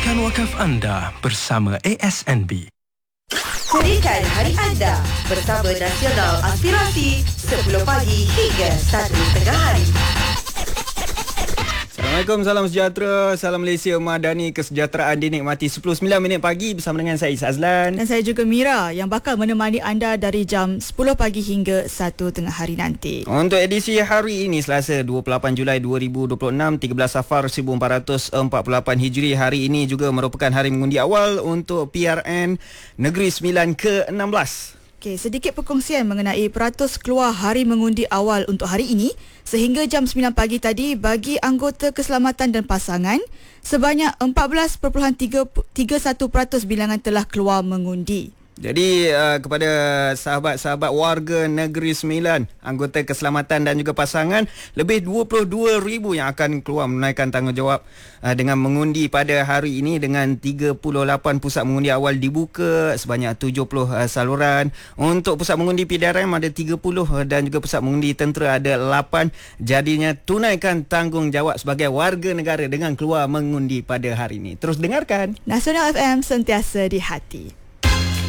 Dapatkan wakaf anda bersama ASNB. Jadikan hari anda bersama Nasional Aspirasi 10 pagi hingga 1 tengah hari. Assalamualaikum, salam sejahtera, salam Malaysia Madani, kesejahteraan dinikmati. 10.09 pagi bersama dengan saya Azlan. Dan saya juga Mira yang bakal menemani anda dari jam 10 pagi hingga 1 tengah hari nanti. Untuk edisi hari ini, Selasa 28 Julai 2026, 13 Safar 1448 Hijri. Hari ini juga merupakan hari mengundi awal untuk PRN Negeri Sembilan ke-16. Okey, sedikit perkongsian mengenai peratus keluar hari mengundi awal untuk hari ini. Sehingga jam 9 pagi tadi, bagi anggota keselamatan dan pasangan, sebanyak 14.31% bilangan telah keluar mengundi. Jadi kepada sahabat-sahabat warga Negeri Sembilan, anggota keselamatan dan juga pasangan, lebih 22,000 yang akan keluar menunaikan tanggungjawab dengan mengundi pada hari ini, dengan 38 pusat mengundi awal dibuka, sebanyak 70 saluran. Untuk pusat mengundi PDRM ada 30 dan juga pusat mengundi tentera ada 8. Jadinya tunaikan tanggungjawab sebagai warga negara dengan keluar mengundi pada hari ini. Terus dengarkan Nasional FM, sentiasa di hati.